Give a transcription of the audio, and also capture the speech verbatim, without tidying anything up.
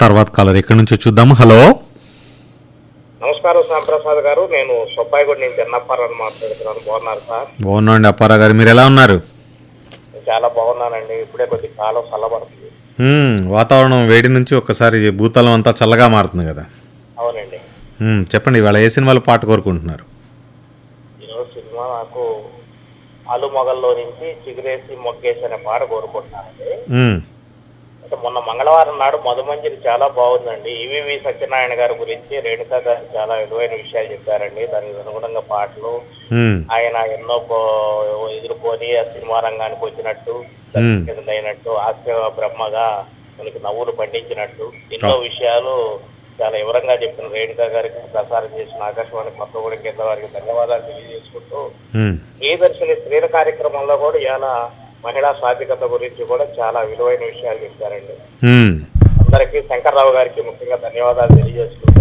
తర్వాత కాలర్ ఎక్కడి నుంచో చూద్దాము. హలో, నమస్కారం శ్యాంప్రసాద్ గారు, నేను సొప్పాయిగూడ నుంచి ఎన్నప్పారావు మాట్లాడుతున్నాను. బాగున్నారు సార్? బాగున్నాండి అప్పారావు గారు, మీరు ఎలా ఉన్నారు? చాలా బాగున్నానండి. ఇప్పుడే కొద్ది కాలం చల్లబడుతుంది. మ్మ్, వాతావరణం వేడి నుంచి ఒక్కసారి భూతలం అంతా చల్లగా మారుతుంది కదా. అవునండి. మ్మ్, చెప్పండి, ఇవాళ ఏ సినిమాలు పాట కోరుకుంటున్నారు? ఈరోజు సినిమా నాకు ఆలు మొగల్లో నుంచి చిగురేసి మొగ్గేసి అనే పాట కోరుకుంటున్నానండి. మ్మ్, అంటే మొన్న మంగళవారం నాడు మధుమంజరి చాలా బాగుందండి. ఈవీవి సత్యనారాయణ గారి గురించి రేణుకా గారు చాలా విలువైన విషయాలు చెప్పారండి. దానికి అనుగుణంగా పాటలు మ్మ్, ఆయన ఎన్నో పో- ఎదుర్కొని ఆ సినిమా రంగానికి వచ్చినట్టు, మ్మ్. అయినట్టు, హాస్య బ్రహ్మగా మనకి నవ్వులు పండించినట్టు ఎన్నో విషయాలు చాలా వివరంగా చెప్పిన రేణుకా గారికి, ప్రసారం చేసిన ఆకాశవాణి కొత్తగూడెం కేంద్ర వారికి ధన్యవాదాలు తెలియజేసుకుంటూ, మ్మ్, ఏ దర్శని స్త్రీల కార్యక్రమంలో కూడా ఇలా మహిళా సాధికత గురించి కూడా చాలా విలువైన విషయాలు చెప్పారండి. మ్మ్. అందరికీ శంకర్రావు గారికి ముఖ్యంగా ధన్యవాదాలు తెలియజేసుకుంటూ